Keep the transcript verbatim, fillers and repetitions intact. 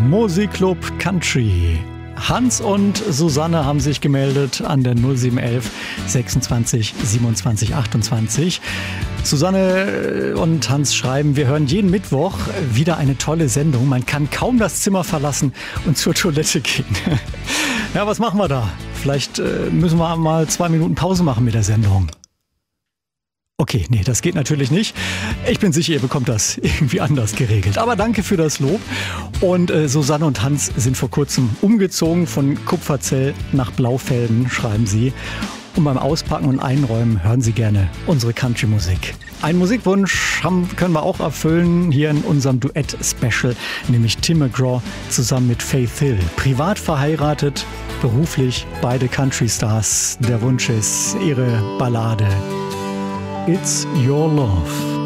Musikclub Country. Hans und Susanne haben sich gemeldet an der null sieben eins eins sechsundzwanzig siebenundzwanzig achtundzwanzig. Susanne und Hans schreiben, wir hören jeden Mittwoch wieder eine tolle Sendung. Man kann kaum das Zimmer verlassen und zur Toilette gehen. Ja, was machen wir da? Vielleicht äh, müssen wir mal zwei Minuten Pause machen mit der Sendung. Okay, nee, das geht natürlich nicht. Ich bin sicher, ihr bekommt das irgendwie anders geregelt. Aber danke für das Lob. Und äh, Susanne und Hans sind vor kurzem umgezogen von Kupferzell nach Blaufelden, schreiben sie. Und beim Auspacken und Einräumen hören sie gerne unsere Country-Musik. Einen Musikwunsch haben, können wir auch erfüllen hier in unserem Duett-Special, nämlich Tim McGraw zusammen mit Faith Hill. Privat verheiratet, beruflich beide Country-Stars. Der Wunsch ist ihre Ballade It's Your Love.